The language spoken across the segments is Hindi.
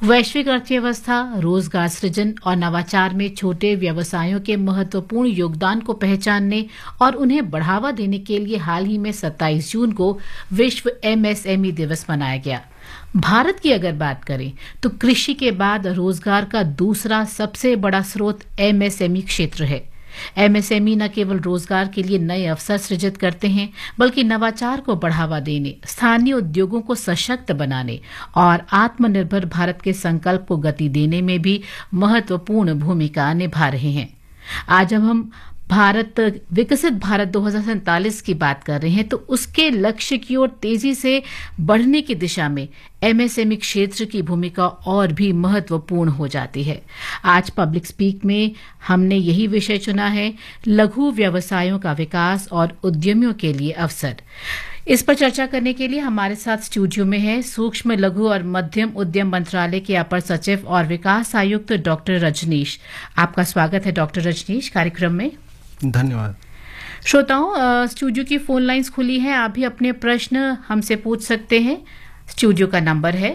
वैश्विक अर्थव्यवस्था, रोजगार सृजन और नवाचार में छोटे व्यवसायों के महत्वपूर्ण योगदान को पहचानने और उन्हें बढ़ावा देने के लिए हाल ही में 27 जून को विश्व एमएसएमई दिवस मनाया गया। भारत की अगर बात करें तो कृषि के बाद रोजगार का दूसरा सबसे बड़ा स्रोत एमएसएमई क्षेत्र है। एमएसएमई न केवल रोजगार के लिए नए अवसर सृजित करते हैं, बल्कि नवाचार को बढ़ावा देने, स्थानीय उद्योगों को सशक्त बनाने और आत्मनिर्भर भारत के संकल्प को गति देने में भी महत्वपूर्ण भूमिका निभा रहे हैं। आज जब हम विकसित भारत 2047 की बात कर रहे हैं तो उसके लक्ष्य की ओर तेजी से बढ़ने की दिशा में एमएसएमई क्षेत्र की भूमिका और भी महत्वपूर्ण हो जाती है। आज पब्लिक स्पीक में हमने यही विषय चुना है, लघु व्यवसायों का विकास और उद्यमियों के लिए अवसर। इस पर चर्चा करने के लिए हमारे साथ स्टूडियो में है सूक्ष्म लघु और मध्यम उद्यम मंत्रालय के अपर सचिव और विकास आयुक्त डॉक्टर रजनीश। आपका स्वागत है डॉक्टर रजनीश कार्यक्रम में। धन्यवाद। श्रोताओं, स्टूडियो की फोन लाइंस खुली हैं, आप भी अपने प्रश्न हमसे पूछ सकते हैं। स्टूडियो का नंबर है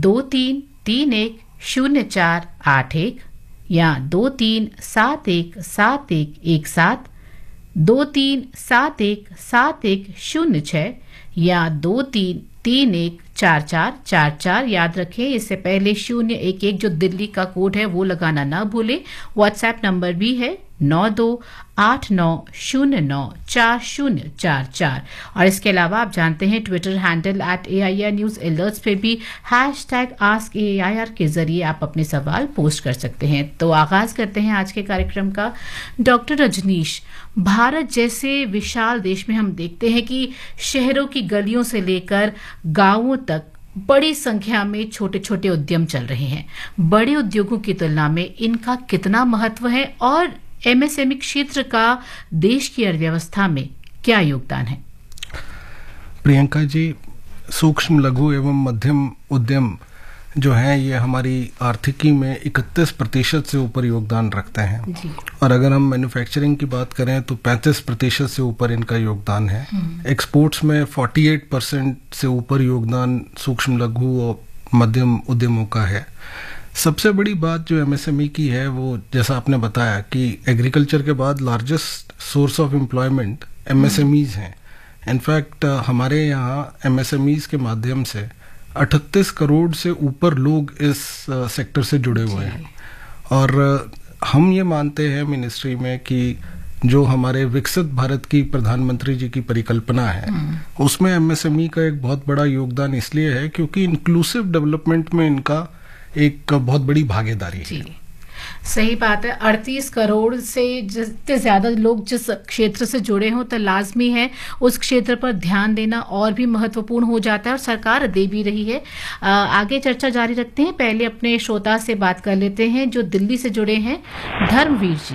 23310481 या 23717117, 23717106 या 23314444। याद रखें, इससे पहले 011 जो दिल्ली का कोड है वो लगाना ना भूलें। व्हाट्सएप नंबर भी है 9289094044। और इसके अलावा आप जानते हैं Twitter handle @AIR news alerts पे भी #AskAIR के जरिए आप अपने सवाल पोस्ट कर सकते हैं। तो आगाज करते हैं आज के कार्यक्रम का। डॉक्टर रजनीश, भारत जैसे विशाल देश में हम देखते हैं कि शहरों की गलियों से लेकर गांवों तक बड़ी संख्या में छोटे छोटे उद्यम चल रहे हैं। बड़े उद्योगों की तुलना में इनका कितना महत्व है और एमएसएमई क्षेत्र का देश की अर्थव्यवस्था में क्या योगदान है? प्रियंका जी, सूक्ष्म लघु एवं मध्यम उद्यम जो है ये हमारी आर्थिकी में 31% से ऊपर योगदान रखते हैं जी। और अगर हम मैन्युफैक्चरिंग की बात करें तो 35% से ऊपर इनका योगदान है। एक्सपोर्ट्स में 48% से ऊपर योगदान सूक्ष्म लघु और मध्यम उद्यमों का है। सबसे बड़ी बात जो एमएसएमई की है वो, जैसा आपने बताया कि एग्रीकल्चर के बाद largest source of employment MSMEs हैं। इनफैक्ट हमारे यहाँ एमएसएमईज के माध्यम से 38 करोड़ से ऊपर लोग इस सेक्टर से जुड़े हुए हैं। और हम ये मानते हैं मिनिस्ट्री में कि जो हमारे विकसित भारत की प्रधानमंत्री जी की परिकल्पना है उसमें एमएसएमई का एक बहुत बड़ा योगदान इसलिए है क्योंकि इंक्लूसिव डेवलपमेंट में इनका एक बहुत बड़ी भागीदारी है। सही बात है। 38 करोड़ से जितने ज्यादा लोग जिस क्षेत्र से जुड़े हों तो लाजमी है उस क्षेत्र पर ध्यान देना और भी महत्वपूर्ण हो जाता है और सरकार दे भी रही है। आगे चर्चा जारी रखते हैं। पहले अपने श्रोता से बात कर लेते हैं जो दिल्ली से जुड़े हैं, धर्मवीर जी।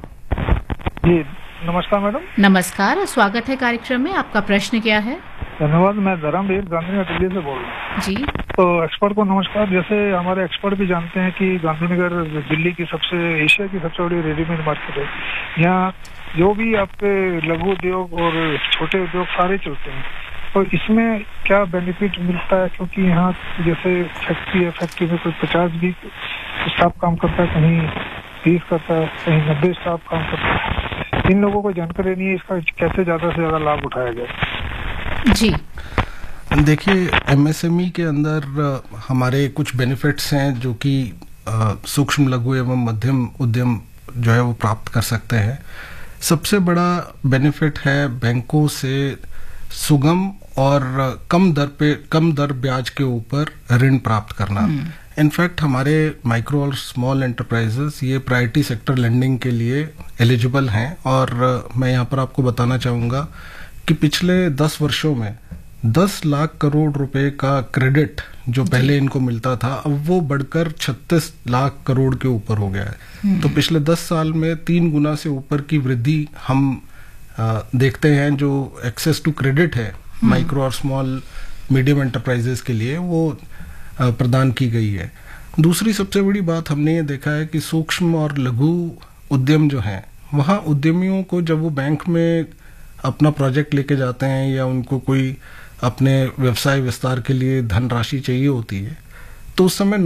जी नमस्कार मैडम। नमस्कार, स्वागत है कार्यक्रम में। आपका प्रश्न क्या है? धन्यवाद। मैं धर्मवीर गांधीनगर दिल्ली से बोल रहा हूँ जी। तो एक्सपर्ट को नमस्कार। जैसे हमारे एक्सपर्ट भी जानते हैं कि गांधीनगर दिल्ली की एशिया की सबसे बड़ी रेडीमेड मार्केट है। यहाँ जो भी आपके लघु उद्योग और छोटे उद्योग सारे चलते हैं। तो इसमें क्या बेनिफिट मिलता है? क्योंकि यहाँ जैसे फैक्ट्री है, फैक्ट्री में कोई 50 भी स्टाफ काम करता है, कहीं 30 करता है, कहीं 90 स्टाफ काम करता है। इन लोगों को जानकारी नहीं है, इसका कैसे ज्यादा से ज्यादा लाभ उठाया जाए? जी देखिए, एमएसएमई के अंदर हमारे कुछ बेनिफिट्स हैं जो कि सूक्ष्म लघु एवं मध्यम उद्यम जो है वो प्राप्त कर सकते हैं। सबसे बड़ा बेनिफिट है बैंकों से सुगम और कम दर ब्याज के ऊपर ऋण प्राप्त करना। इनफैक्ट हमारे माइक्रो और स्मॉल एंटरप्राइजेस ये प्रायोरिटी सेक्टर लेंडिंग के लिए एलिजिबल हैं। और मैं यहाँ पर आपको बताना चाहूँगा कि पिछले 10 वर्षों में 10 लाख करोड़ रुपए का क्रेडिट जो पहले इनको मिलता था अब वो बढ़कर 36 लाख करोड़ के ऊपर हो गया है। तो पिछले 10 साल में 3 गुना से ऊपर की वृद्धि हम देखते हैं। जो एक्सेस टू क्रेडिट है माइक्रो और स्मॉल मीडियम एंटरप्राइजेस के लिए वो प्रदान की गई है। दूसरी सबसे बड़ी बात हमने ये देखा है कि सूक्ष्म और लघु उद्यम जो हैं वहाँ उद्यमियों को जब वो बैंक में अपना प्रोजेक्ट लेके जाते हैं या उनको कोई अपने व्यवसाय विस्तार के लिए धनराशि चाहिए होती है तो उस समय